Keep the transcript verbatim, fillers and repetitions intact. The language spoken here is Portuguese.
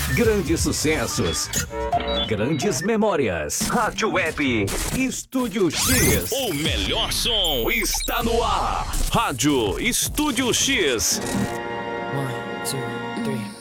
Grandes sucessos. Grandes memórias. Rádio Web. Estúdio X. O melhor som está no ar. Rádio Estúdio X. One, two, three.